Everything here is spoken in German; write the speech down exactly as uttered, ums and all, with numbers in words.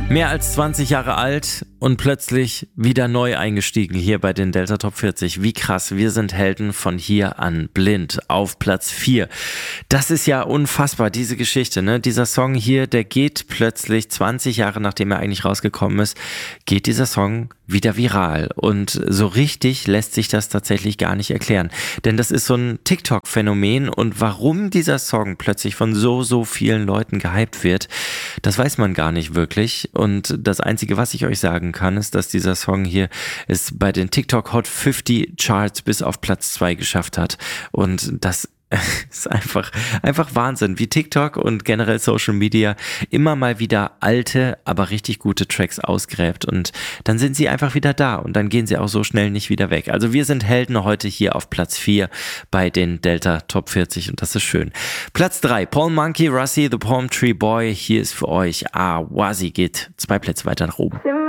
Mehr als zwanzig Jahre alt und plötzlich wieder neu eingestiegen hier bei den Delta Top vierzig. Wie krass, wir sind Helden von hier an blind auf Platz vier. Das ist ja unfassbar, diese Geschichte, ne? Dieser Song hier, der geht plötzlich zwanzig Jahre nachdem er eigentlich rausgekommen ist, geht dieser Song wieder viral. Und so richtig lässt sich das tatsächlich gar nicht erklären. Denn das ist so ein TikTok-Phänomen und warum dieser Song plötzlich von so, so vielen Leuten gehypt wird, das weiß man gar nicht wirklich. Und das Einzige, was ich euch sagen kann, ist, dass dieser Song hier es bei den TikTok Hot fünfzig Charts bis auf Platz zwei geschafft hat. Und das ist einfach, einfach Wahnsinn, wie TikTok und generell Social Media immer mal wieder alte, aber richtig gute Tracks ausgräbt und dann sind sie einfach wieder da und dann gehen sie auch so schnell nicht wieder weg. Also wir sind Helden heute hier auf Platz vier bei den Delta Top vierzig und das ist schön. Platz drei, Paul Monkey, Russie, The Palm Tree Boy, hier ist für euch Awazi, geht zwei Plätze weiter nach oben.